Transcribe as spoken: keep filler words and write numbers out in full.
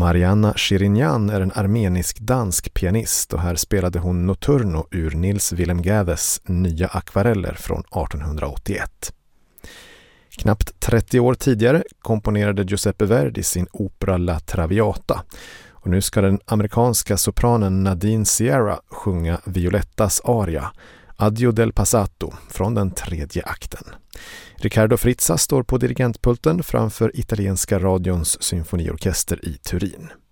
Marianna Shirinyan är en armenisk-dansk pianist och här spelade hon Notturno ur Nils Willem Gathers Nya akvareller från artonhundraåttioett. Knappt trettio år tidigare komponerade Giuseppe Verdi sin opera La Traviata och nu ska den amerikanska sopranen Nadine Sierra sjunga Violettas aria Addio del Passato från den tredje akten. Riccardo Frizza står på dirigentpulten framför italienska radions symfoniorkester i Turin.